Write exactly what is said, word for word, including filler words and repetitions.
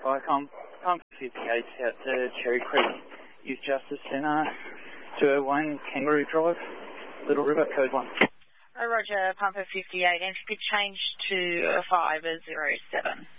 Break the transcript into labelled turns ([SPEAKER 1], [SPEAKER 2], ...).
[SPEAKER 1] Hi, com com fifty-eight out to Cherry Creek, Youth Justice Centre, two oh one Kangaroo Drive, Little River, code one.
[SPEAKER 2] Oh, Roger, Pumper fifty-eight, and if you could change to a five, a zero seven.